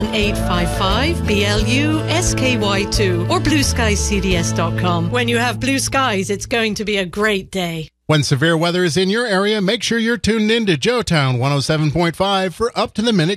855-BLU-SKY2 or blueskyscds.com. When you have blue skies, it's going to be a great day. When severe weather is in your area, make sure you're tuned in to Joetown 107.5 for up-to-the-minute